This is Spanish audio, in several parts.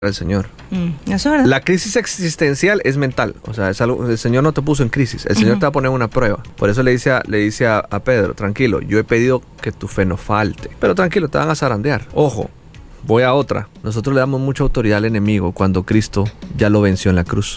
el Señor. Eso es verdad. La crisis existencial es mental. O sea, es algo, el Señor no te puso en crisis. El Señor te va a poner una prueba. Por eso le dice a Pedro, tranquilo, yo he pedido que tu fe no falte. Pero tranquilo, te van a zarandear. Ojo, voy a otra. Nosotros le damos mucha autoridad al enemigo cuando Cristo ya lo venció en la cruz.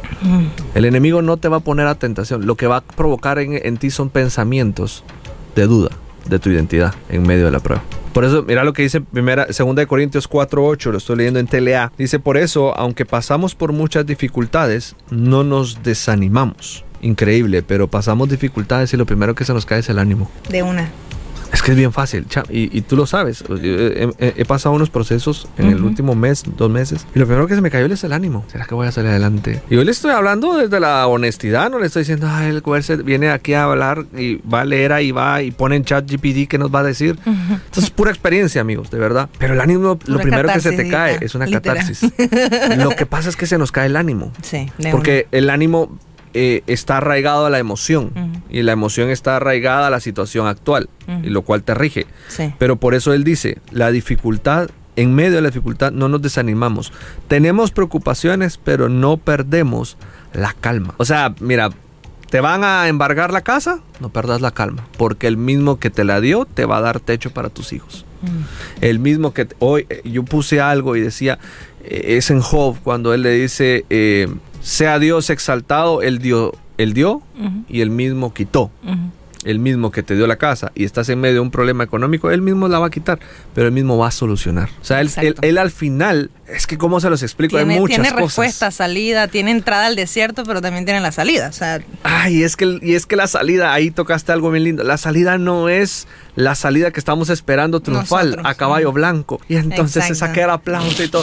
El enemigo no te va a poner a tentación. Lo que va a provocar en ti son pensamientos de duda de tu identidad en medio de la prueba. Por eso, mira lo que dice 2 Corintios 4:8, lo estoy leyendo en TLA. Dice, por eso, aunque pasamos por muchas dificultades, no nos desanimamos. Increíble, pero pasamos dificultades y lo primero que se nos cae es el ánimo. De una. Es que es bien fácil, y tú lo sabes. He pasado unos procesos en el último mes, 2 meses, y lo primero que se me cayó es el ánimo. ¿Será que voy a salir adelante? Y hoy le estoy hablando desde la honestidad, no le estoy diciendo, ay, el coerce viene aquí a hablar y va a leer ahí, va y pone en ChatGPT qué nos va a decir. Entonces es pura experiencia, amigos, de verdad. Pero el ánimo, lo primero que se te cae es una catarsis. Lo que pasa es que se nos cae el ánimo. Sí, porque el ánimo está arraigado a la emoción y la emoción está arraigada a la situación actual y lo cual te rige. Sí. Pero por eso él dice, la dificultad, en medio de la dificultad no nos desanimamos. Tenemos preocupaciones, pero no perdemos la calma. O sea, mira, ¿te van a embargar la casa? No perdas la calma, porque el mismo que te la dio te va a dar techo para tus hijos. El mismo que hoy yo puse algo y decía, es en Job cuando él le dice, sea Dios exaltado, él dio y él mismo quitó. El mismo que te dio la casa y estás en medio de un problema económico, él mismo la va a quitar, pero él mismo va a solucionar. O sea, él al final, es que cómo se los explico, hay muchas cosas. Tiene respuesta, salida, tiene entrada al desierto, pero también tiene la salida. O sea, y es que la salida, ahí tocaste algo bien lindo. La salida no es la salida que estamos esperando triunfal a caballo blanco. Y entonces se saca el aplauso y todo.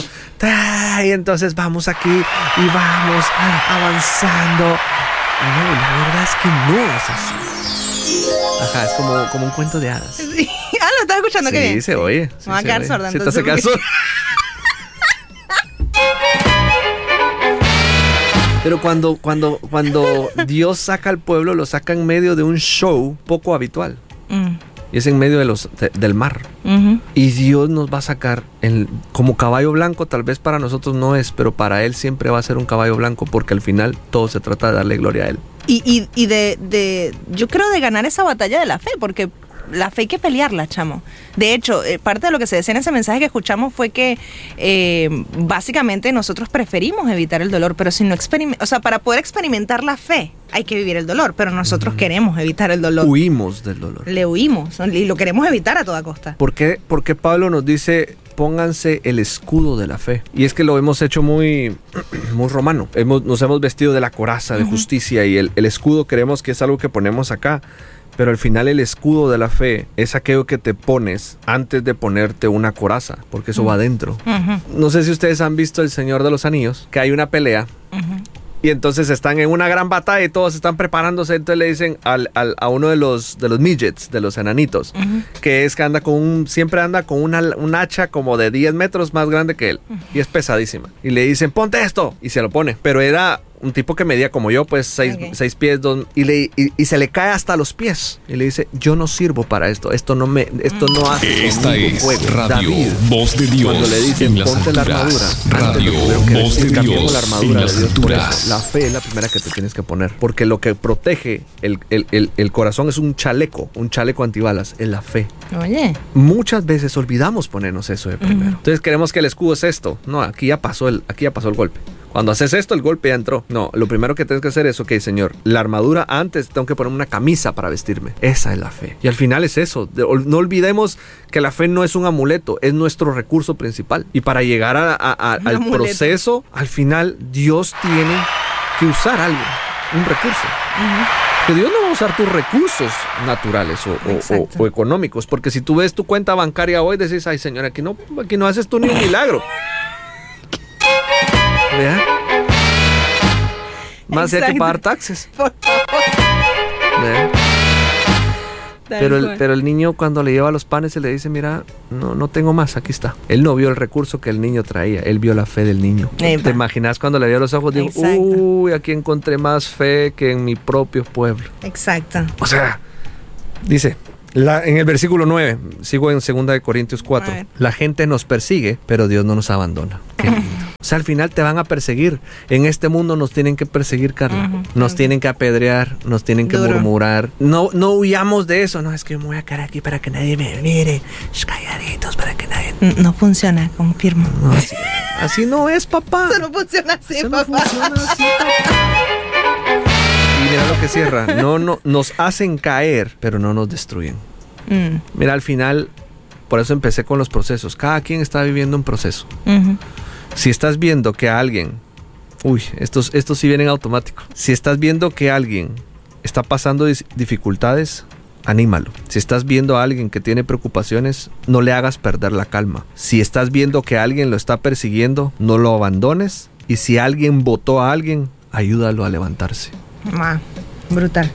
Y entonces vamos aquí y vamos avanzando. No, la verdad es que no es así. Ajá, es como un cuento de hadas. Sí. Lo estás escuchando, qué bien. Sí, se oye. Me va a quedar sorda. Se te hace caso. Pero cuando Dios saca al pueblo, lo saca en medio de un show poco habitual. Y es en medio del mar. Y Dios nos va a sacar como caballo blanco. Tal vez para nosotros no es, pero para Él siempre va a ser un caballo blanco, porque al final todo se trata de darle gloria a Él. Y yo creo de ganar esa batalla de la fe, porque la fe hay que pelearla, chamo. De hecho, parte de lo que se decía en ese mensaje que escuchamos fue que básicamente nosotros preferimos evitar el dolor, pero si no para poder experimentar la fe hay que vivir el dolor, pero nosotros queremos evitar el dolor. Huimos del dolor. Le huimos y lo queremos evitar a toda costa. ¿Por qué Pablo nos dice, pónganse el escudo de la fe? Y es que lo hemos hecho muy romano. Nos hemos vestido de la coraza de justicia y el escudo creemos que es algo que ponemos acá. Pero al final el escudo de la fe es aquello que te pones antes de ponerte una coraza, porque eso va adentro. No sé si ustedes han visto El Señor de los Anillos, que hay una pelea. Y entonces están en una gran batalla y todos están preparándose. Entonces le dicen a uno de los midgets, de los enanitos, que es que siempre anda con un hacha como de 10 metros más grande que él. Y es pesadísima. Y le dicen, ponte esto. Y se lo pone. Pero era un tipo que medía como yo, pues 6 pies, y se le cae hasta los pies. Y le dice, yo no sirvo para esto. Esto no hace. Esta es fuego. Radio David, Voz de Dios. cuando le dicen, ponte la armadura. Radio Voz de Dios la armadura en las de Dios por eso. alturas. La fe es la primera que te tienes que poner. Porque lo que protege el corazón es un chaleco antibalas, es la fe. Oye. Muchas veces olvidamos ponernos eso de primero. Entonces queremos que el escudo es esto. No, aquí ya pasó el golpe. Cuando haces esto, el golpe ya entró. No, lo primero que tienes que hacer es, ok, Señor, la armadura antes tengo que ponerme una camisa para vestirme. Esa es la fe. Y al final es eso. No olvidemos que la fe no es un amuleto, es nuestro recurso principal. Y para llegar al proceso, al final Dios tiene que usar algo, un recurso. Que Dios no va a usar tus recursos naturales o económicos. Porque si tú ves tu cuenta bancaria hoy, decís, ay, Señor, aquí no haces tú ni un milagro. ¿Vea? Más hay que pagar taxes. Por favor. ¿Vea? Pero el niño, cuando le lleva los panes, se le dice, mira, no tengo más, aquí está. Él no vio el recurso que el niño traía, él vio la fe del niño. ¿Te imaginas cuando le vio los ojos? Digo, uy, aquí encontré más fe que en mi propio pueblo. Exacto. O sea, dice, en el versículo 9, sigo en 2 Corintios 4, la gente nos persigue, pero Dios no nos abandona. Qué lindo. sea, al final te van a perseguir. En este mundo nos tienen que perseguir, Carla. Nos tienen que apedrear, nos tienen que murmurar. No huyamos de eso. No, es que yo me voy a quedar aquí para que nadie me mire. Calladitos para que nadie... No funciona, confirmo. No, así no es, papá. Eso no funciona así, Eso papá. no funciona así, papá. Y mira lo que cierra. No, nos hacen caer, pero no nos destruyen. Mira, al final, por eso empecé con los procesos. Cada quien está viviendo un proceso. Si estás viendo que alguien... estos sí vienen automáticos. Si estás viendo que alguien está pasando dificultades, anímalo. Si estás viendo a alguien que tiene preocupaciones, no le hagas perder la calma. Si estás viendo que alguien lo está persiguiendo, no lo abandones. Y si alguien votó a alguien, ayúdalo a levantarse. Brutal.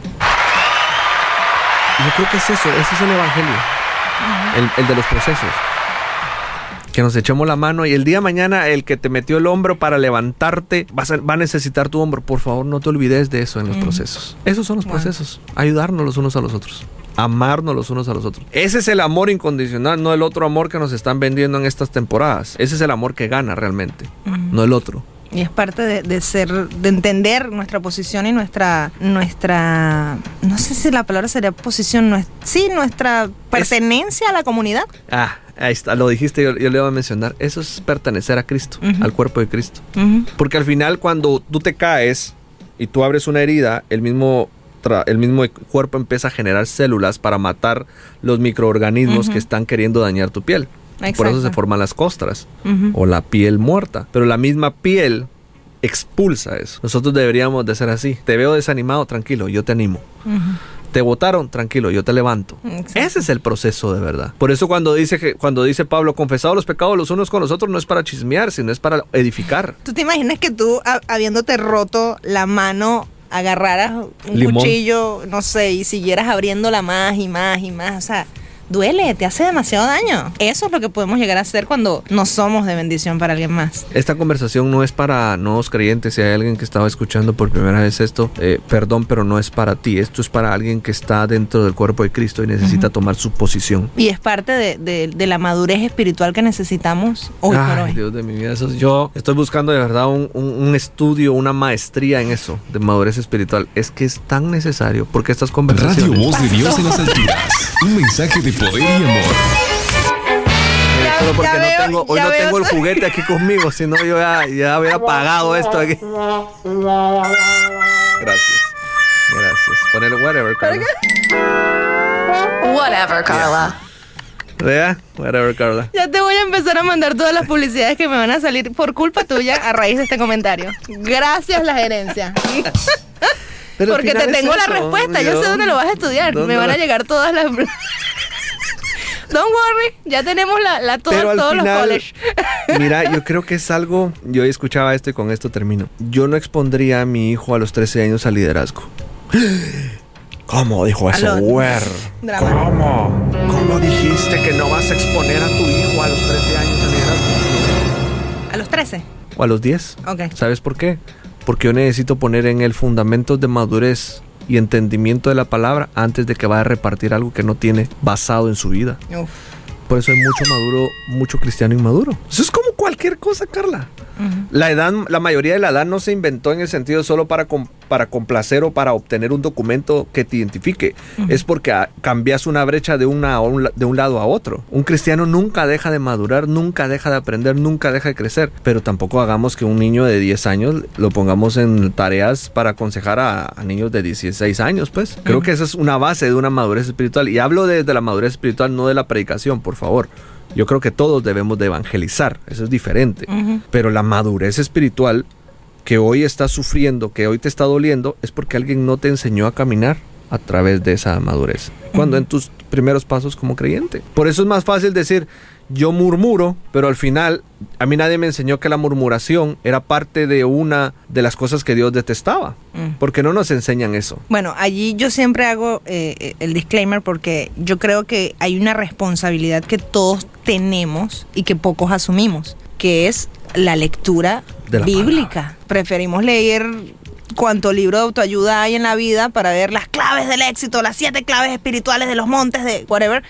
Yo creo que es eso, ese es el evangelio. El de los procesos. Que nos echemos la mano y el día de mañana el que te metió el hombro para levantarte va a necesitar tu hombro. Por favor, no te olvides de eso en los procesos. Esos son los procesos. Ayudarnos los unos a los otros. Amarnos los unos a los otros. Ese es el amor incondicional, no el otro amor que nos están vendiendo en estas temporadas. Ese es el amor que gana realmente, no el otro. Y es parte de entender nuestra posición y nuestra, no sé si la palabra sería posición, nuestra pertenencia a la comunidad. Ahí está, lo dijiste, yo le iba a mencionar. Eso es pertenecer a Cristo, al cuerpo de Cristo. Porque al final cuando tú te caes y tú abres una herida, el mismo cuerpo empieza a generar células para matar los microorganismos que están queriendo dañar tu piel. Exacto. Por eso se forman las costras o la piel muerta. Pero la misma piel expulsa eso. Nosotros deberíamos de ser así. Te veo desanimado, tranquilo, yo te animo. Te botaron, tranquilo, yo te levanto. Exacto. Ese es el proceso de verdad. Por eso cuando dice Pablo, confesado los pecados los unos con los otros, no es para chismear, sino es para edificar. ¿Tú te imaginas que tú, habiéndote roto la mano, agarraras un cuchillo, no sé, y siguieras abriéndola más y más y más? O sea, duele, te hace demasiado daño. Eso es lo que podemos llegar a hacer cuando no somos de bendición para alguien más. Esta conversación no es para nuevos creyentes. Si hay alguien que estaba escuchando por primera vez esto, perdón, pero no es para ti. Esto es para alguien que está dentro del cuerpo de Cristo y necesita tomar su posición. Y es parte de la madurez espiritual que necesitamos hoy por hoy. Dios de mi vida, yo estoy buscando de verdad un estudio, una maestría en eso, de madurez espiritual. Es que es tan necesario, porque estas conversaciones... Radio Voz de Dios en las alturas. Un mensaje de poder y amor. Solo porque hoy no tengo el juguete aquí conmigo, si no yo ya hubiera pagado esto aquí. Gracias. Ponele whatever, Carla. Whatever, Carla. ¿Vea? Whatever, Carla. Ya te voy a empezar a mandar todas las publicidades que me van a salir por culpa tuya a raíz de este comentario. Gracias, la gerencia. Porque te tengo la respuesta, yo sé dónde lo vas a estudiar. Me van a llegar todas las... Don't worry, ya tenemos todos los college. Mira, yo creo que es algo... Yo escuchaba esto y con esto termino. Yo no expondría a mi hijo a los 13 años al liderazgo. ¿Cómo dijo eso, güer? ¿Cómo dijiste que no vas a exponer a tu hijo a los 13 años al liderazgo? ¿A los 13? ¿O a los 10? Ok. ¿Sabes por qué? Porque yo necesito poner en él fundamentos de madurez y entendimiento de la palabra antes de que vaya a repartir algo que no tiene basado en su vida. Uf. Por eso hay mucho cristiano inmaduro. Eso es como cualquier cosa, Carla. La mayoría de la edad no se inventó en el sentido solo para complacer o para obtener un documento que te identifique. Es porque cambias una brecha de un lado a otro. Un cristiano nunca deja de madurar, nunca deja de aprender, nunca deja de crecer. Pero tampoco hagamos que un niño de 10 años lo pongamos en tareas para aconsejar a niños de 16 años, pues. Creo que esa es una base de una madurez espiritual. Y hablo desde la madurez espiritual, no de la predicación, por favor. Yo creo que todos debemos de evangelizar, eso es diferente. Pero la madurez espiritual que hoy estás sufriendo, que hoy te está doliendo, es porque alguien no te enseñó a caminar a través de esa madurez. Cuando en tus primeros pasos como creyente. Por eso es más fácil decir, yo murmuro, pero al final a mí nadie me enseñó que la murmuración era parte de una de las cosas que Dios detestaba. Porque no nos enseñan eso. Bueno, allí yo siempre hago el disclaimer porque yo creo que hay una responsabilidad que todos tenemos y que pocos asumimos, que es la lectura bíblica. Palabra. Preferimos leer cuánto libro de autoayuda hay en la vida para ver las claves del éxito, las 7 claves espirituales de los montes de whatever.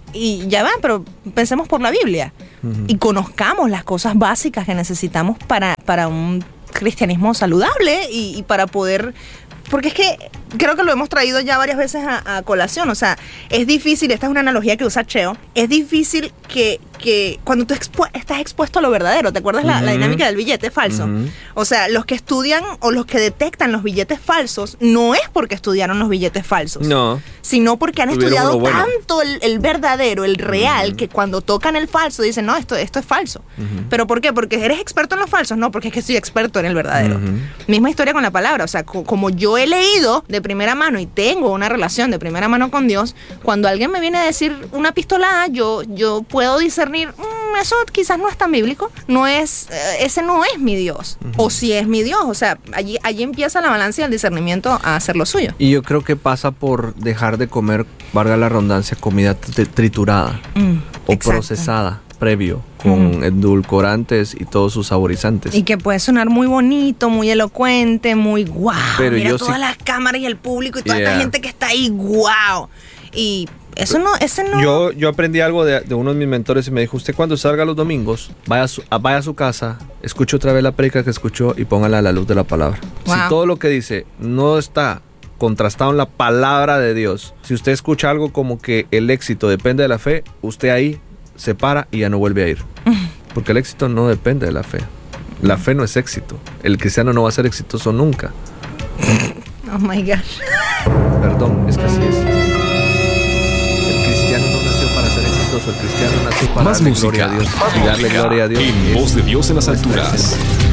Y ya va, pero pensemos por la Biblia. Y conozcamos las cosas básicas que necesitamos para un cristianismo saludable y para poder... Porque es que creo que lo hemos traído ya varias veces a colación. O sea, es difícil, esta es una analogía que usa Cheo, es difícil que cuando tú estás expuesto a lo verdadero, ¿te acuerdas la dinámica del billete falso? O sea, los que estudian o los que detectan los billetes falsos, no es porque estudiaron los billetes falsos. No. Sino porque han estudiado tanto el verdadero, el real, que cuando tocan el falso dicen, no, esto es falso. ¿Pero por qué? ¿Porque eres experto en los falsos? No, porque es que soy experto en el verdadero. Misma historia con la palabra. O sea, como yo he leído de primera mano y tengo una relación de primera mano con Dios, cuando alguien me viene a decir una pistolada, yo puedo discernir, eso quizás no es tan bíblico, ese no es mi Dios, o si es mi Dios. O sea, allí empieza la balanza y el discernimiento a hacer lo suyo. Y yo creo que pasa por dejar de comer, valga la redundancia, comida triturada o procesada previo, con edulcorantes y todos sus saborizantes. Y que puede sonar muy bonito, muy elocuente, muy guau. Pero mira todas las cámaras y el público y toda esta gente que está ahí, guau. Y ese no. Yo aprendí algo de uno de mis mentores y me dijo, usted cuando salga los domingos, vaya a su casa, escuche otra vez la prédica que escuchó y póngala a la luz de la palabra. Wow. Si todo lo que dice no está contrastado en la palabra de Dios, si usted escucha algo como que el éxito depende de la fe, usted ahí se para y ya no vuelve a ir. Porque el éxito no depende de la fe. La fe no es éxito. El cristiano no va a ser exitoso nunca. Oh my God. Perdón, es que así es. El cristiano no nació para ser exitoso. El cristiano nació para darle gloria a Dios. Y darle gloria a Dios. En voz de Dios en las alturas.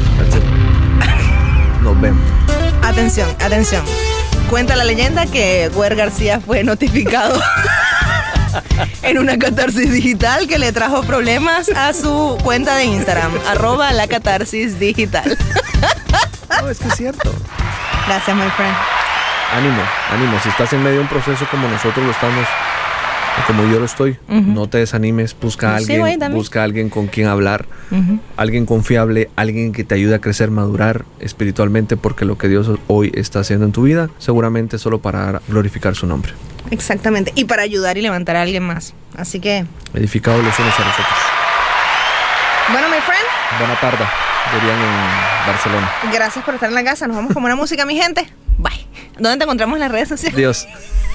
Nos vemos. Atención. Cuenta la leyenda que Güer García fue notificado en una catarsis digital que le trajo problemas a su cuenta de Instagram, @lacatarsis_digital. No, es que es cierto. Gracias, my friend. Ánimo. Si estás en medio de un proceso como nosotros lo estamos, como yo lo estoy, no te desanimes. Busca a alguien con quien hablar, alguien confiable, alguien que te ayude a crecer, madurar espiritualmente, porque lo que Dios hoy está haciendo en tu vida, seguramente solo para glorificar su nombre. Exactamente, y para ayudar y levantar a alguien más. Así que... edificados los unos a los otros. Bueno, my friend. Buena tarde, dirían en Barcelona. Gracias por estar en la casa. Nos vamos con una música, mi gente. Bye. ¿Dónde te encontramos en las redes sociales? Dios.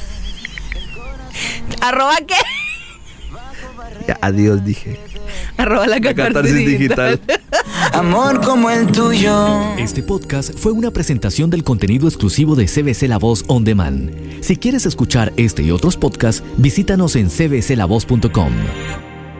¿Qué? Ya, adiós dije. @lacatarsis digital. Amor como el tuyo. Este podcast fue una presentación del contenido exclusivo de CBC La Voz On Demand. Si quieres escuchar este y otros podcasts, visítanos en cbclavoz.com.